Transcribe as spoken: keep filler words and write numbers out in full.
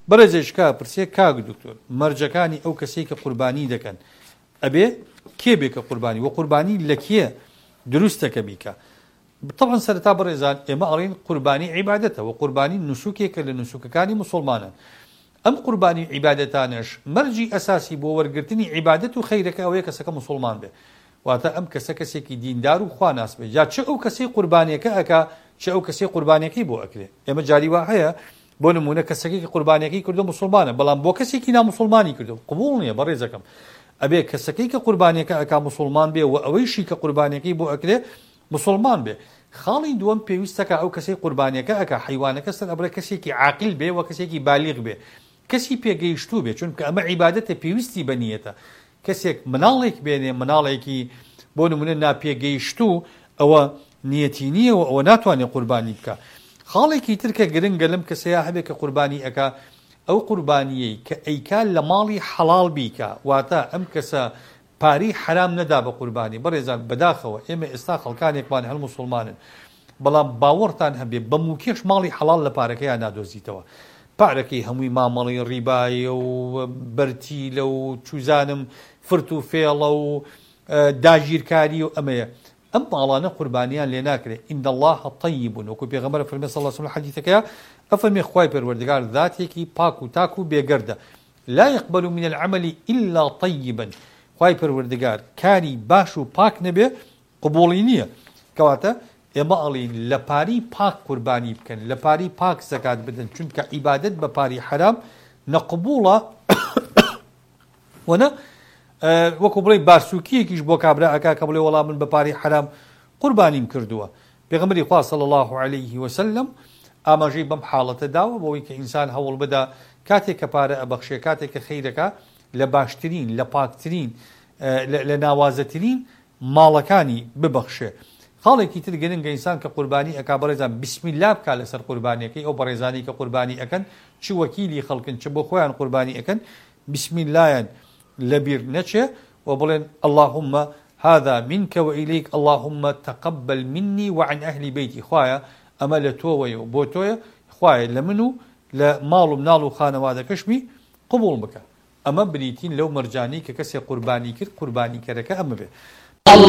بەڕێزێشکا پرسێ کاک دکتۆر مەرجەکانی ئەو کەسەی کە قوربانی دەکەن ئەبێ کێ بێ کە قوربانی وە قوربانی لە کێ دروستەکە بیکە طبعا سەرەتا بەڕێزان ئێمە ئەڵێن قوربانی عیبادەتە و قوربانی نوسوکێکە لە نوسوکەکانی موسڵمانە ئەم قوربانی عیبادەتانش مەرجی ئەساسی بۆ وەرگرتنی عیبادەت و خەیرەکە ئەوەیە کەسەکە موسڵمان بێ واتە ئەم کەسە کەسێکی دیندار و خوا ناس بێ یا چه ئەو کەسەی قوربانیەکە ئەکا چه ئەو کەسەی قوربانیەکەی بۆ ئەکرێ ئێمە جاری وا هەیە بۆ نمونە کەسێکی قوربانیەکەی کردو موسڵمانە بەڵام بۆ کەسێکی ناموسڵمانی کردو قبوڵ نییە بەڕێزەکەم ئەبێ کەسەکەی کە قوربانیەکە ئەکا موسڵمان بێ و ئەوەیشی کە قوربانیەکەی بۆ ئەکرێ موسڵمان بێ خاڵی دووەم پێویستەکە ئەو کەسەی قوربانیەکە ئەکا حیوانەکە سەر ئەبرێ کەسێکی عاقل بێ و کەسێکی بالیغ بێ کەسی پێگەیشتوو بێ چونکە ئەمە عیبادەتە پێویستی بەنیەتە کەسێک مناڵێک بێنێ مناڵێکی بۆ نمونە ناپێگەیشتوو ئەوە نیەتی نییە و ئەوە ناتوانێت قوربانی بکە خاڵێکی ترکە گرنگە لەم کەسەیە هەبێت کە قوربانی ئەکا ئەو قوربانیەی کە ئەیکا لە ماڵی حەڵاڵ بیکە واتە ئەم کەسە پارەی حرام نەدا بە قوربانی بەڕێزان بەداخەوە ئێمە ئێستا خەڵکانێکمان هەل موسڵمانن بەڵام باوەڕتان هەبێ بە موکێش ماڵی حەڵاڵ لە پارەکەیان نادۆزیتەوە پارەکەی هەمووی مامەڵی ڕیبایە و بەرتیلە و چوزانم فرت و فێڵە و داگیرکاری و ئەمەیە ئەم ماڵانە قوربانیان لێ ناکرێت ئین الله طیب وەکو پێغەمبەر فەرمێ صلی الله علیه وسلم حەدیثەکەیە ئەفەرمێ خوای پەروەردگار ذاتێکی پاک و تاک و بێگەردە لا يقبل من العمل إلا طيبا خوای پەروەردگار کاری باش و پاک نەبێ قبوڵی نییە کەواتە ئێمە ئەڵین لە پاری پاک قوربانی بکەن لە پاری پاک زەکات بدەن چونکە عیبادەت بە پاری حرام نەقبوڵە وەنە وەکو بڵێ بارسووکیەکیش بۆ کابرا ئەکا کە بڵێ وەڵام من بە پاری حرام قوربانیم کردووە پێغەمبەری خوا صلی الله عليه وسلم ئاماژەی بەم حاڵەتە داوە بۆەوەی کە ئینسان هەوڵ بدا کاتێک کە پارە ئەبەخشێ کاتێک کە خەیرەکە لە باشترین لە پاکترین لە ناوازەترین ماڵەکانی ببەخشێ خاڵێکی تر گرنگە ئینسان کە قوربانی ئەکا بەڕێزان بسم الله بکا لەسەر قوربانیەکەی ئەو بەڕێزانی کە قوربانی ئەکەن چ وەکیلی خەڵکن چ بۆ خۆیان قوربانی ئەکەن بسم اللهیان لەبیر نەچێ و بڵێن اللهم هذا منك وإليك اللهم تقبل مني وعن أهل بيتي خوایە ئەمە لە تۆوەیە و بۆ تۆیە خوایە لە من و لە ماڵ و مناڵ و خانەوادەکەشمی قبوڵ بکە ئەمە بریتین لەو مەرجانەی کە کەسێک قوربانی کرد قوربانیکەرەکە ئەمە بێ